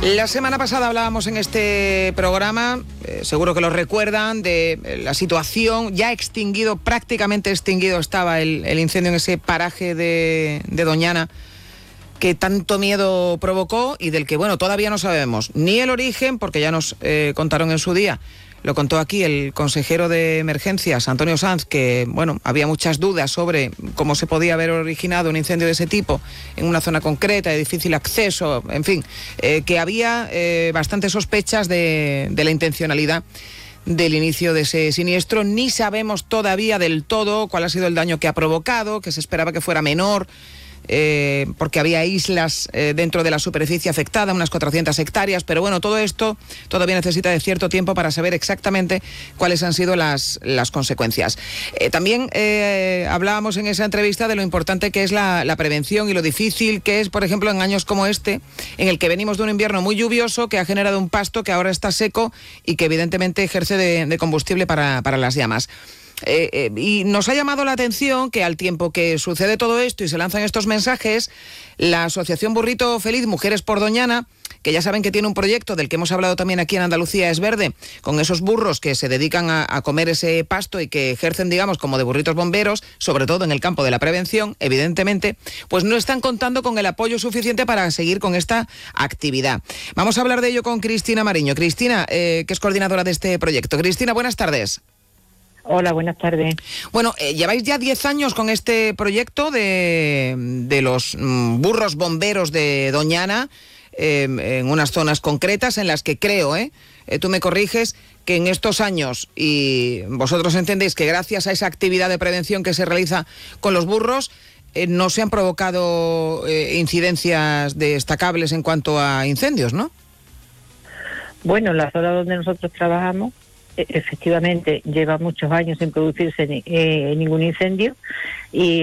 La semana pasada hablábamos en este programa, seguro que lo recuerdan, de la situación ya extinguido, prácticamente extinguido estaba el incendio en ese paraje de Doñana, que tanto miedo provocó y del que, bueno, todavía no sabemos ni el origen, porque ya nos contaron en su día. Lo contó aquí el consejero de Emergencias, Antonio Sanz, que, bueno, había muchas dudas sobre cómo se podía haber originado un incendio de ese tipo en una zona concreta, de difícil acceso, en fin, que había bastantes sospechas de la intencionalidad del inicio de ese siniestro. Ni sabemos todavía del todo cuál ha sido el daño que ha provocado, que se esperaba que fuera menor, porque había islas dentro de la superficie afectada, unas 400 hectáreas, pero bueno, todo esto todavía necesita de cierto tiempo para saber exactamente cuáles han sido las consecuencias. También hablábamos en esa entrevista de lo importante que es la prevención y lo difícil que es, por ejemplo, en años como este, en el que venimos de un invierno muy lluvioso, que ha generado un pasto que ahora está seco y que evidentemente ejerce de combustible para las llamas. Y nos ha llamado la atención que al tiempo que sucede todo esto y se lanzan estos mensajes, la Asociación Burrito Feliz Mujeres por Doñana, que ya saben que tiene un proyecto del que hemos hablado también aquí en Andalucía es Verde, con esos burros que se dedican a comer ese pasto y que ejercen, digamos, como de burritos bomberos, sobre todo en el campo de la prevención, evidentemente, pues no están contando con el apoyo suficiente para seguir con esta actividad. Vamos a hablar de ello con Cristina Mariño. Cristina, que es coordinadora de este proyecto. Cristina, buenas tardes. Hola, buenas tardes. Bueno, lleváis ya 10 años con este proyecto de los burros bomberos de Doñana, en unas zonas concretas en las que creo, tú me corriges, que en estos años, y vosotros entendéis que gracias a esa actividad de prevención que se realiza con los burros, no se han provocado incidencias destacables en cuanto a incendios, ¿no? Bueno, la zona donde nosotros trabajamos efectivamente lleva muchos años sin producirse ningún incendio y